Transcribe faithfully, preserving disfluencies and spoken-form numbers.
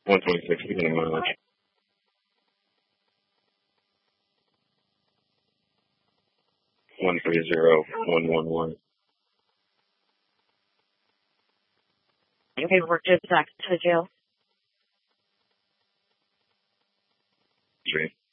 one twenty-six, beginning mileage. one three zero one one one. Okay, we're just back to the jail. Three.